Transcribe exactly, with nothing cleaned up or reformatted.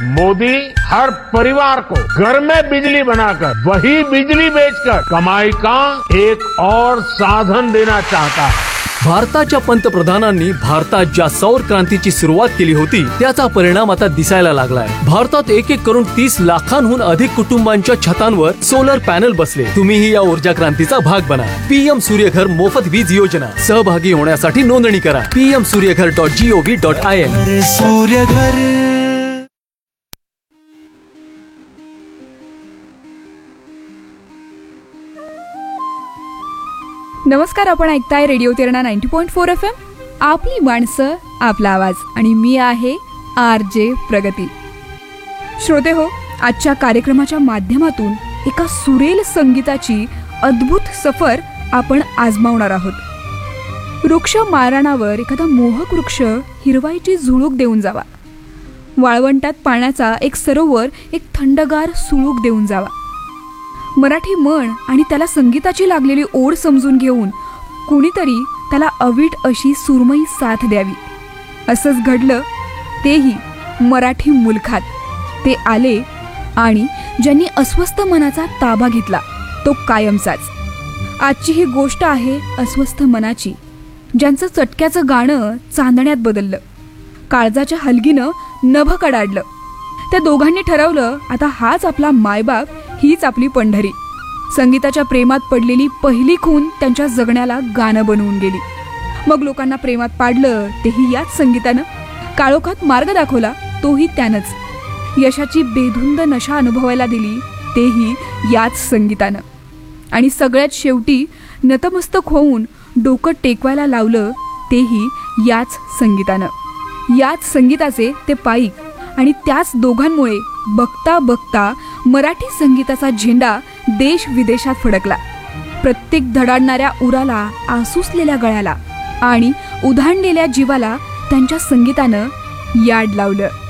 मोदी हर परिवार को घर में बिजली बनाकर वही बिजली बेचकर कमाई का एक और साधन देना चाहता है. भारताच्या पंतप्रधानांनी भारतात ज्या सौर क्रांतीची सुरुवात केली होती त्याचा परिणाम आता दिसायला लागलाय. भारतात एक एक करून तीस लाखांहून अधिक कुटुंबांच्या छतांवर सोलर पॅनल बसले. तुम्हीही या ऊर्जा क्रांतीचा भाग बना. पीएम सूर्यघर मोफत वीज योजना. सहभागी होण्यासाठी नोंदणी करा PM Surya Ghar dot G O V dot I N. Surya Ghar. नमस्कार, आपण ऐकताय radio तिरणा ninety point four F M. आपली माणसं, आपला आवाज. आणि मी आहे आर जे प्रगती. श्रोते हो, आजच्या कार्यक्रमाच्या माध्यमातून एका सुरेल संगीताची अद्भुत सफर आपण आजमावणार आहोत. वृक्ष मारणावर एखादा मोहक वृक्ष हिरवाईची झुळूक देऊन जावा. वाळवंटात पाण्याचा एक सरोवर एक थंडगार सुळूक देऊन जावा. मराठी म्हण आणि त्याला संगीताची लागलेली ओढ समजून घेऊन कुणीतरी त्याला अवीट अशी सुरमई साथ द्यावी. असंच घडलं, तेही मराठी मुलखात. ते आले आणि ज्यांनी अस्वस्थ मनाचा ताबा घेतला तो कायमचाच. आजची ही गोष्ट आहे अस्वस्थ मनाची, ज्यांचं चटक्याचं गाणं चांदण्यात बदललं, काळजाच्या हलगीनं नभ कडाडलं. त्या दोघांनी ठरवलं, आता हाच आपला मायबाप, हीच आपली पंढरी. संगीताच्या प्रेमात पडलेली पहिली खून त्यांच्या जगण्याला गाणं बनवून गेली. मग लोकांना प्रेमात पाडलं, तेही याच संगीतानं. काळोखात मार्ग दाखवला, तोही त्यानंच. यशाची बेधुंद नशा अनुभवायला दिली, तेही याच संगीतानं. आणि सगळ्यात शेवटी नतमस्तक होऊन डोकं टेकवायला लावलं, तेही याच संगीतानं. याच संगीताचे ते पाईक. आणि त्याच दोघांमुळे बघता बघता मराठी संगीताचा झेंडा देश विदेशात फडकला. प्रत्येक धडाडणाऱ्या उराला, आसुसलेल्या गळ्याला आणि उधाणलेल्या जीवाला त्यांच्या संगीतानं याड लावलं.